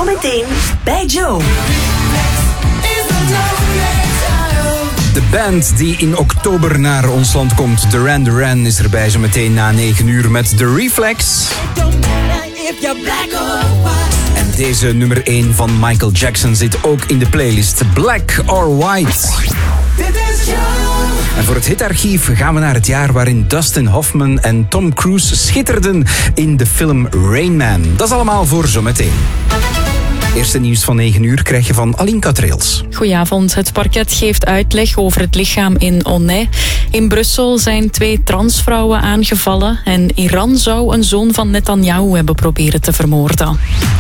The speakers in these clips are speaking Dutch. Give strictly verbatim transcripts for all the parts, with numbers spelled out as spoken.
Zometeen bij Joe. De band die in oktober naar ons land komt, Duran Duran, is erbij zo meteen na negen uur met The Reflex. En deze nummer één van Michael Jackson zit ook in de playlist Black or White. En voor het hitarchief gaan we naar het jaar waarin Dustin Hoffman en Tom Cruise schitterden in de film Rain Man. Dat is allemaal voor zometeen. Eerste nieuws van negen uur krijg je van Aline Katreels. Goedenavond. Het parket geeft uitleg over het lichaam in Onnay. In Brussel zijn twee transvrouwen aangevallen en Iran zou een zoon van Netanyahu hebben proberen te vermoorden.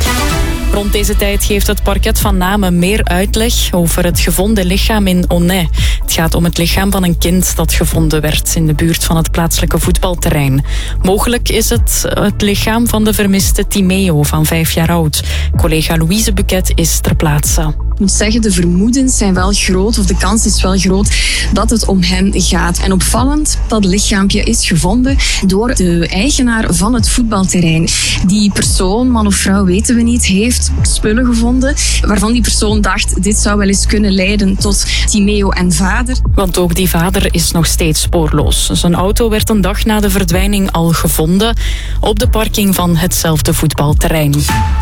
Rond deze tijd geeft het parket van Namen meer uitleg over het gevonden lichaam in Onnay. Het gaat om het lichaam van een kind dat gevonden werd in de buurt van het plaatselijke voetbalterrein. Mogelijk is het het lichaam van de vermiste Timeo van vijf jaar oud. Collega Louise Buquet is ter plaatse. Ik moet zeggen, de vermoedens zijn wel groot, of de kans is wel groot dat het om hem gaat. En opvallend, dat lichaampje is gevonden door de eigenaar van het voetbalterrein. Die persoon, man of vrouw weten we niet, heeft spullen gevonden waarvan die persoon dacht, dit zou wel eens kunnen leiden tot Timeo en vader. Want ook die vader is nog steeds spoorloos. Zijn auto werd een dag na de verdwijning al gevonden op de parking van hetzelfde voetbalterrein.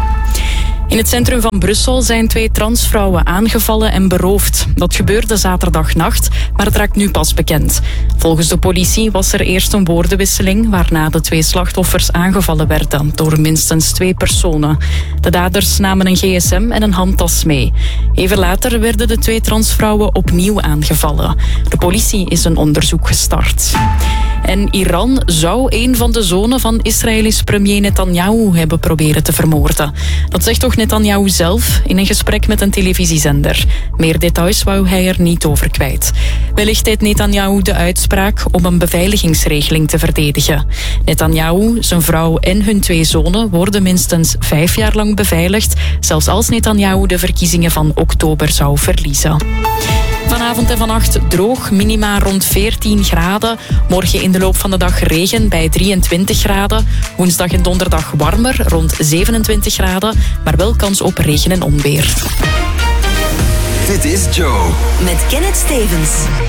In het centrum van Brussel zijn twee transvrouwen aangevallen en beroofd. Dat gebeurde zaterdagnacht, maar het raakt nu pas bekend. Volgens de politie was er eerst een woordenwisseling, waarna de twee slachtoffers aangevallen werden door minstens twee personen. De daders namen een gsm en een handtas mee. Even later werden de twee transvrouwen opnieuw aangevallen. De politie is een onderzoek gestart. En Iran zou een van de zonen van Israëlisch premier Netanyahu hebben proberen te vermoorden. Dat zegt toch Netanyahu zelf in een gesprek met een televisiezender. Meer details wou hij er niet over kwijt. Wellicht deed Netanyahu de uitspraak om een beveiligingsregeling te verdedigen. Netanyahu, zijn vrouw en hun twee zonen worden minstens vijf jaar lang beveiligd, zelfs als Netanyahu de verkiezingen van oktober zou verliezen. Vanavond en vannacht droog, minima rond veertien graden. Morgen in de loop van de dag regen bij drieëntwintig graden. Woensdag en donderdag warmer, rond zevenentwintig graden. Maar wel kans op regen en onweer. Dit is Joe. Met Kenneth Stevens.